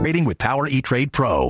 Trading with Power E-Trade Pro.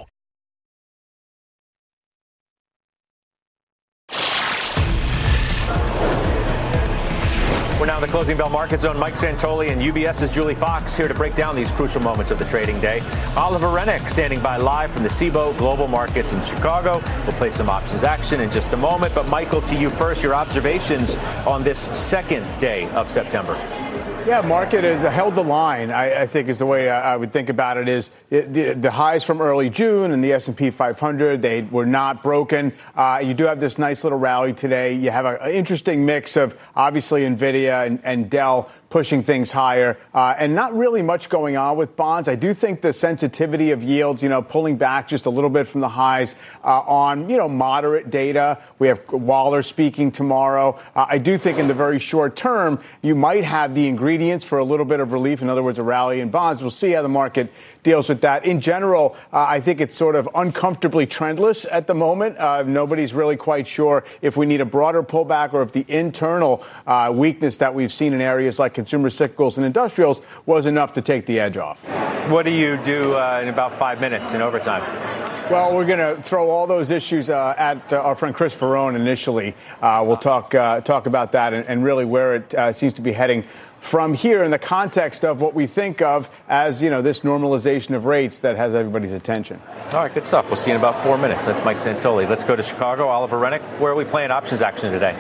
We're now in the closing bell market zone. Mike Santoli and UBS's Julie Fox here to break down these crucial moments of the trading day. Oliver Rennick standing by live from the Cboe Global Markets in Chicago. We'll play some options action in just a moment. But Michael, to you first, your observations on this second day of September. Yeah, market has held the line, I think is the way I would think about it. Is the highs from early June and the S&P 500, they were not broken. You do have this nice little rally today. You have an interesting mix of obviously NVIDIA and Dell pushing things higher, and not really much going on with bonds. I do think the sensitivity of yields, pulling back just a little bit from the highs on, moderate data. We have Waller speaking tomorrow. I do think in the very short term, you might have the ingredients for a little bit of relief. In other words, a rally in bonds. We'll see how the market deals with that. In general, I think it's sort of uncomfortably trendless at the moment. Nobody's really quite sure if we need a broader pullback or if the internal weakness that we've seen in areas like consumer cyclicals and industrials was enough to take the edge off. What do you do in about 5 minutes in overtime? Well, we're going to throw all those issues at our friend Chris Ferrone initially. We'll talk about that and really where it seems to be heading from here in the context of what we think of as, this normalization of rates that has everybody's attention. All right, good stuff. We'll see you in about 4 minutes. That's Mike Santoli. Let's go to Chicago. Oliver Rennick, where are we playing options action today?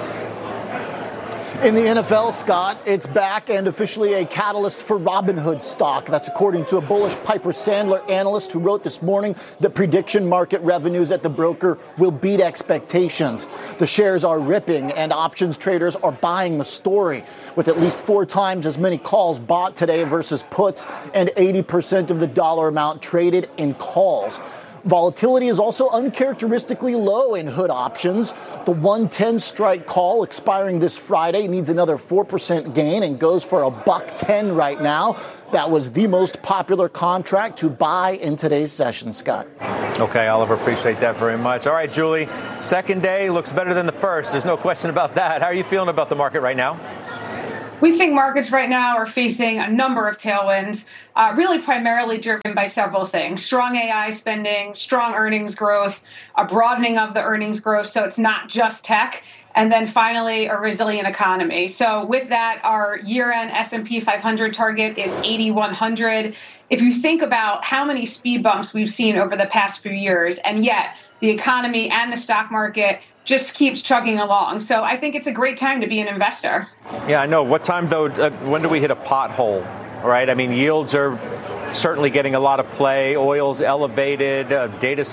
In the NFL, Scott, it's back and officially a catalyst for Robinhood stock. That's according to a bullish Piper Sandler analyst who wrote this morning that prediction market revenues at the broker will beat expectations. The shares are ripping and options traders are buying the story, with at least 4 times as many calls bought today versus puts and 80% of the dollar amount traded in calls. Volatility is also uncharacteristically low in Hood options. The 110 strike call expiring this Friday needs another 4% gain and goes for $110 right now. That was the most popular contract to buy in today's session, Scott. Okay, Oliver, appreciate that very much. All right, Julie, second day looks better than the first. There's no question about that. How are you feeling about the market right now? We think markets right now are facing a number of tailwinds, really primarily driven by several things. Strong AI spending, strong earnings growth, a broadening of the earnings growth, so it's not just tech, and then finally a resilient economy. So with that, our year-end S&P 500 target is 8,100. If you think about how many speed bumps we've seen over the past few years, and yet the economy and the stock market just keeps chugging along. So I think it's a great time to be an investor. Yeah, I know. What time, though, when do we hit a pothole, right? I mean, yields are certainly getting a lot of play. Oil's elevated. Data